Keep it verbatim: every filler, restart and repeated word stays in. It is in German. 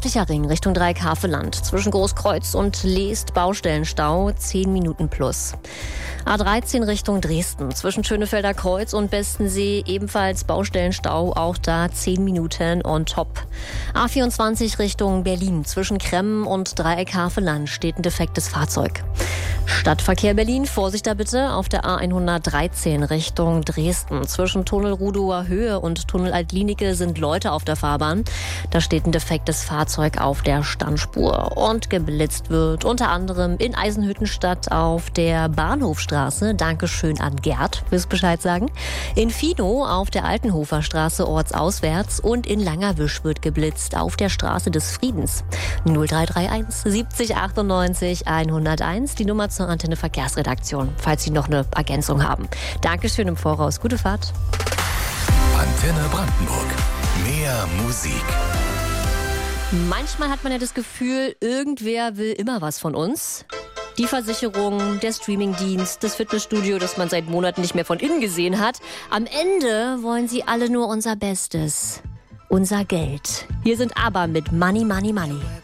östlicher Ring Richtung Dreiecke-Havelland. Zwischen Großkreuz und Leest Baustellenstau, zehn Minuten plus. A dreizehn Richtung Dresden. Zwischen Schönefelder Kreuz und Bestensee ebenfalls Baustellenstau, auch da zehn Minuten on top. A vierundzwanzig Richtung Berlin. Zwischen Kremmen und Dreiecke-Havelland steht ein defektes Fahrzeug. Stadtverkehr Berlin, Vorsicht da bitte auf der A hundertdreizehn Richtung Dresden. Zwischen Tunnel Rudower Höhe und Tunnel Altlinike sind Leute auf der Fahrbahn. Da steht ein defektes Fahrzeug auf der Standspur. Und geblitzt wird unter anderem in Eisenhüttenstadt auf der Bahnhofstraße. Dankeschön an Gerd fürs Bescheid sagen. In Fino auf der Altenhofer Straße ortsauswärts und in Langerwisch wird geblitzt auf der Straße des Friedens. null drei drei eins siebzig achtundneunzig hunderteins, die Nummer zur Antenne Verkehrsredaktion, falls Sie noch eine Ergänzung haben. Dankeschön im Voraus. Gute Fahrt. Antenne Brandenburg. Mehr Musik. Manchmal hat man ja das Gefühl, irgendwer will immer was von uns. Die Versicherung, der Streamingdienst, das Fitnessstudio, das man seit Monaten nicht mehr von innen gesehen hat. Am Ende wollen sie alle nur unser Bestes. Unser Geld. Hier sind aber mit Money, Money, Money.